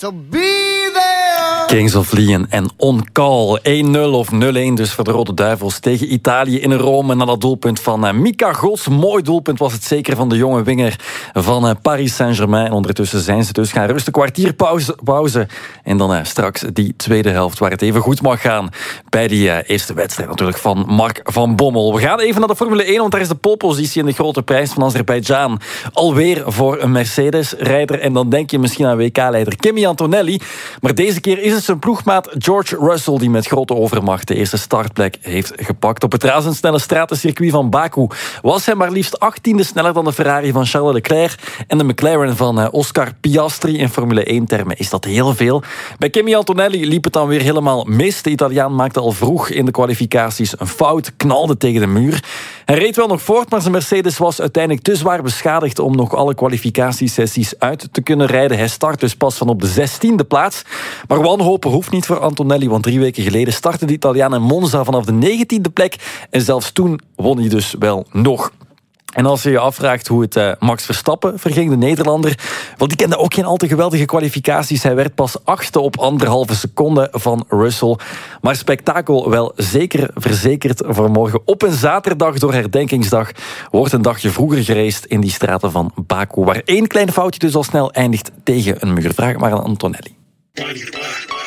To be there. Kings of Leon en On Call. 1-0 of 0-1 dus voor de Rode Duivels tegen Italië in Rome. Na dat doelpunt van Mika Gos. Mooi doelpunt was het zeker van de jonge winger van Paris Saint-Germain. En ondertussen zijn ze dus gaan rusten. Kwartier pauze. En dan straks die tweede helft waar het even goed mag gaan. Bij die eerste wedstrijd natuurlijk van Mark van Bommel. We gaan even naar de Formule 1, want daar is de polepositie in de grote prijs van Azerbeidzjan. Alweer voor een Mercedes-rijder. En dan denk je misschien aan WK-leider Kimi Antonelli. Maar deze keer is het zijn ploegmaat George Russell die met grote overmacht de eerste startplek heeft gepakt. Op het razendsnelle stratencircuit van Baku was hij maar liefst 18e sneller dan de Ferrari van Charles Leclerc en de McLaren van Oscar Piastri. In Formule 1-termen is dat heel veel. Bij Kimi Antonelli liep het dan weer helemaal mis. De Italiaan maakte al vroeg in de kwalificaties een fout, knalde tegen de muur. Hij reed wel nog voort, maar zijn Mercedes was uiteindelijk te zwaar beschadigd om nog alle kwalificatiesessies uit te kunnen rijden. Hij start dus pas van op de 16e plaats. Maar wanhopen hoeft niet voor Antonelli, want 3 weken geleden startte de Italiaan in Monza vanaf de 19e plek. En zelfs toen won hij dus wel nog. En als je je afvraagt hoe het Max Verstappen verging, de Nederlander, want die kende ook geen al te geweldige kwalificaties. Hij werd pas 8e op 1,5 seconde van Russell. Maar spektakel wel zeker verzekerd voor morgen. Op een zaterdag door herdenkingsdag wordt een dagje vroeger geraced in die straten van Baku, waar 1 klein foutje dus al snel eindigt tegen een muur. Vraag het maar aan Antonelli.